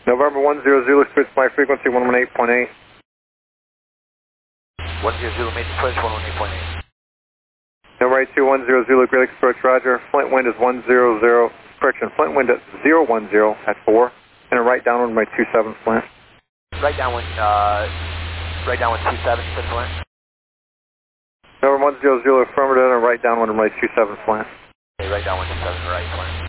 November 10 Zulu, switch my frequency 118.8. 10 Zulu, made the switch 118.8. November 8210 Zulu, Great Lakes approach, roger. Flint wind is 100, correction, Flint wind at 010 at 4, and a right downwind by 27 Flint. Right downwind 27, you said Flint? November 10 Zulu, affirmative, and a right downwind by 27 Flint. Okay, right downwind 27, right Flint.